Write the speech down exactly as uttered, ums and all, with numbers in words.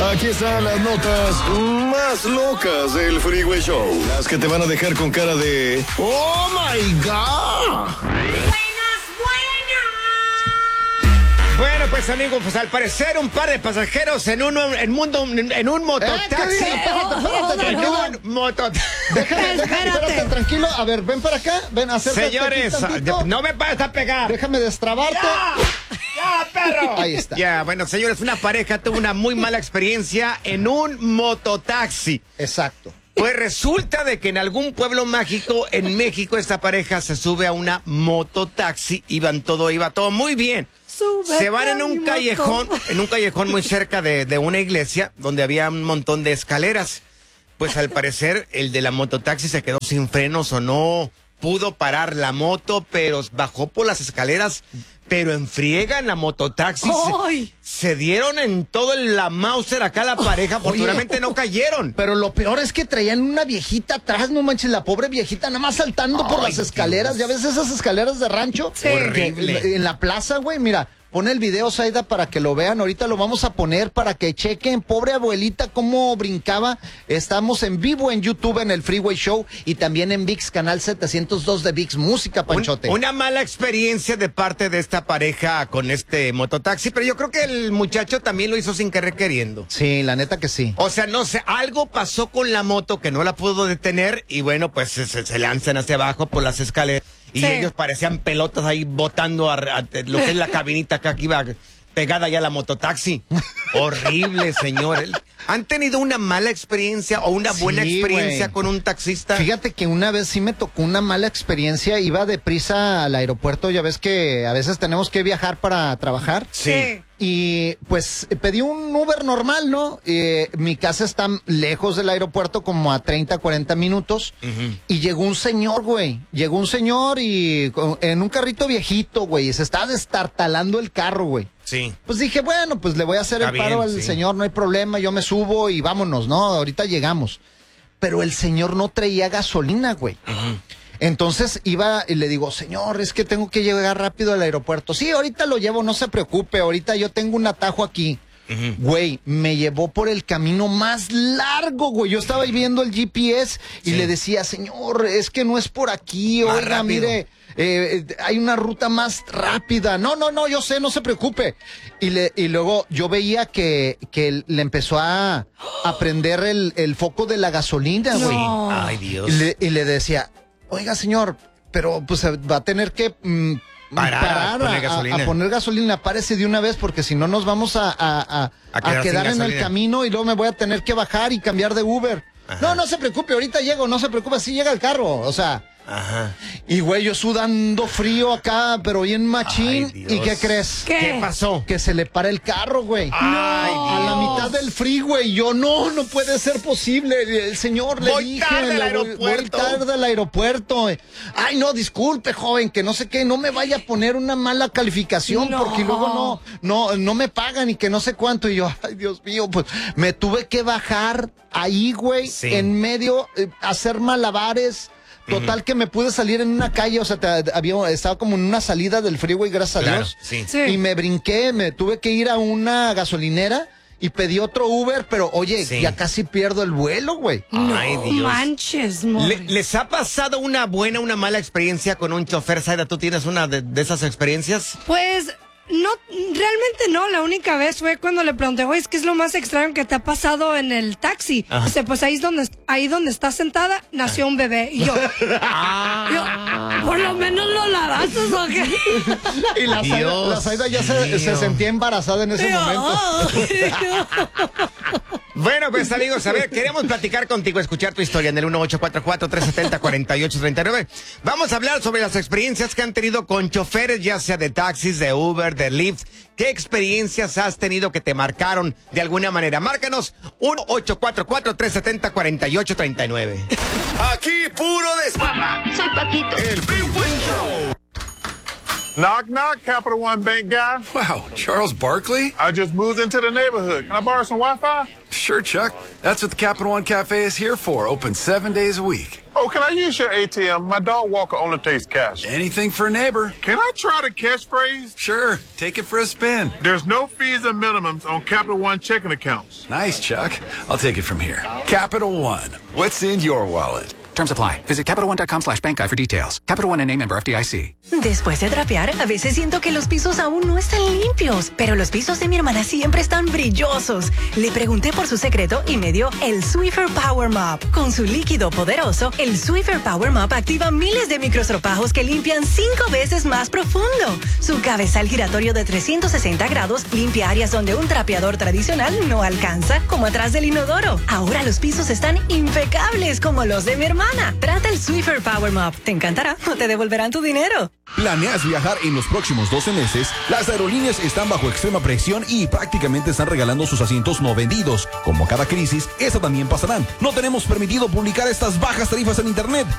Aquí están las notas más locas del Freeway Show. Las que te van a dejar con cara de ¡Oh, my God! Bueno, pues amigos, pues al parecer un par de pasajeros en un en mundo en un mototaxi. Eh, espérate, en un mototaxi. Déjame, déjame, espérate, tranquilo. A ver, ven para acá, ven a hacer. Señores, no me vayas a pegar. Déjame destrabarte. ¡Ya! ¡Ya, perro! Ahí está. Ya, bueno, señores, una pareja tuvo una muy mala experiencia en un mototaxi. Exacto. Pues resulta de que en algún pueblo mágico en México esta pareja se sube a una mototaxi, iban todo, iba todo muy bien. Súbete Se van en a un mi callejón, moto. en un callejón muy cerca de, de una iglesia donde había un montón de escaleras. Pues al parecer el de la mototaxi se quedó sin frenos o no pudo parar la moto, pero bajó por las escaleras, pero en friega en la mototaxi. Se, se dieron en todo el, la Mauser acá la pareja, afortunadamente no cayeron. Pero lo peor es que traían una viejita atrás, no manches, la pobre viejita nada más saltando Ay, por las escaleras. Dios. ¿Ya ves esas escaleras de rancho? Sí. Horrible. Que, en la plaza, güey, mira. Pon el video, Zaida, para que lo vean. Ahorita lo vamos a poner para que chequen. Pobre abuelita, cómo brincaba. Estamos en vivo en YouTube, en el Freeway Show. Y también en ViX, canal setecientos dos de ViX Música, Panchote. Un, una mala experiencia de parte de esta pareja con este mototaxi. Pero yo creo que el muchacho también lo hizo sin querer queriendo. Sí, la neta que sí. O sea, no sé, algo pasó con la moto que no la pudo detener. Y bueno, pues se, se lanzan hacia abajo por las escaleras. Y sí. Ellos parecían pelotas ahí botando a, a, a lo que es la cabinita acá que iba pegada ya a la mototaxi. Horrible, señor. ¿Han tenido una mala experiencia o una buena sí, experiencia wey. con un taxista? Fíjate que una vez sí me tocó una mala experiencia. Iba deprisa al aeropuerto. Ya ves que a veces tenemos que viajar para trabajar. Sí. Y pues pedí un Uber normal, ¿no? Eh, mi casa está lejos del aeropuerto, como a treinta, cuarenta minutos. Uh-huh. Y llegó un señor, güey. Llegó un señor y en un carrito viejito, güey. Se estaba destartalando el carro, güey. Sí. Pues dije, bueno, pues le voy a hacer Está el paro bien, al sí. señor, no hay problema, yo me subo y vámonos, ¿no? Ahorita llegamos. Pero el señor no traía gasolina, güey. Uh-huh. Entonces iba y le digo, señor, es que tengo que llegar rápido al aeropuerto. Sí, ahorita lo llevo, no se preocupe, ahorita yo tengo un atajo aquí. Uh-huh. Güey, me llevó por el camino más largo, güey. Yo estaba viendo el G P S y sí. le decía, señor, es que no es por aquí, más oiga, rápido. mire... Eh, hay una ruta más rápida. No, no, no, yo sé, no se preocupe. Y le y luego yo veía que, que le empezó a, a prender el, el foco de la gasolina, güey. No. Ay, Dios. Y le, y le decía, oiga, señor, pero pues va a tener que mm, parar, parar a, poner a, a poner gasolina. Párese de una vez porque si no nos vamos a, a, a, a quedar, a quedar en el camino y luego me voy a tener que bajar y cambiar de Uber. Ajá. No, no se preocupe, ahorita llego, no se preocupe, sí llega el carro, o sea... Ajá. Y güey, yo sudando frío acá, pero bien machín. ¿Y qué crees? ¿Qué? ¿Qué pasó? Que se le para el carro, güey. Ay, no. A la mitad del freeway. Yo, no, no puede ser posible. El señor le voy dije. Tarde al voy, aeropuerto. voy tarde al aeropuerto. Ay, no, disculpe, joven, que no sé qué, no me vaya a poner una mala calificación no. porque luego no, no, no me pagan y que no sé cuánto. Y yo, ay, Dios mío, pues me tuve que bajar ahí, güey, sí. en medio, eh, hacer malabares. Total uh-huh. que me pude salir en una calle, o sea, te, había, estaba como en una salida del freeway, gracias claro, a Dios. Sí. Sí. Y me brinqué, me tuve que ir a una gasolinera y pedí otro Uber, pero oye, sí. ya casi pierdo el vuelo, güey. No Ay, Dios. manches, Le, ¿Les ha pasado una buena, una mala experiencia con un chofer, Zaida? ¿Tú tienes una de, de esas experiencias? Pues... No, realmente no, la única vez fue cuando le pregunté, oye, ¿qué es lo más extraño que te ha pasado en el taxi? O sea, pues ahí es donde, ahí donde estás sentada, nació un bebé. Y yo, ah. yo, por lo menos lo lavaste, ¿o qué? Y la Zaida, la Zaida ya se, se sentía embarazada en ese Dios. momento. Bueno, pues amigos, a ver, queremos platicar contigo, escuchar tu historia en el uno ocho cuatro cuatro, tres siete cero, cuatro ocho tres nueve. Vamos a hablar sobre las experiencias que han tenido con choferes, ya sea de taxis, de Uber, de Lyft. ¿Qué experiencias has tenido que te marcaron de alguna manera? Márcanos uno ocho cuatro cuatro, tres siete cero, cuatro ocho tres nueve. Aquí puro desmadre. Soy Paquito. El Freeway Show. Knock, knock, Capital One Bank guy. Wow, Charles Barkley? I just moved into the neighborhood. Can I borrow some Wi-Fi? Sure, Chuck. That's what the Capital One Cafe is here for, open seven days a week. Oh, can I use your A T M? My dog Walker only takes cash. Anything for a neighbor. Can I try the catchphrase? Sure, take it for a spin. There's no fees and minimums on Capital One checking accounts. Nice, Chuck. I'll take it from here. Capital One. What's in your wallet? Terms apply. Visit Capital One dot com slash bank guide for details. Capital One N A member F D I C. Después de trapear, a veces siento que los pisos aún no están limpios, pero los pisos de mi hermana siempre están brillosos. Le pregunté por su secreto y me dio el Swiffer Power Mop. Con su líquido poderoso, el Swiffer Power Mop activa miles de microstropajos que limpian cinco veces más profundo. Su cabezal giratorio de trescientos sesenta grados limpia áreas donde un trapeador tradicional no alcanza, como atrás del inodoro. Ahora los pisos están impecables como los de mi hermana. Trata el Swiffer Power Mop. Te encantará o te devolverán tu dinero. ¿Planeas viajar en los próximos doce meses? Las aerolíneas están bajo extrema presión y prácticamente están regalando sus asientos no vendidos. Como cada crisis, esta también pasará. No tenemos permitido publicar estas bajas tarifas en internet.